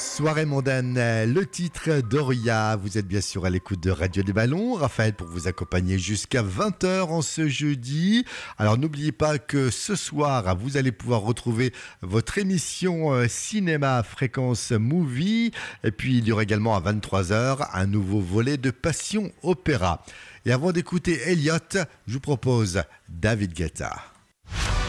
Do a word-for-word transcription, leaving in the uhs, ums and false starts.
Soirée mondaine, le titre d'Oria. Vous êtes bien sûr à l'écoute de Radio des Ballons. Raphaël pour vous accompagner jusqu'à vingt heures en ce jeudi. Alors n'oubliez pas que ce soir, vous allez pouvoir retrouver votre émission cinéma fréquence movie. Et puis il y aura également à vingt-trois heures un nouveau volet de Passion Opéra. Et avant d'écouter Elliott, je vous propose David Guetta.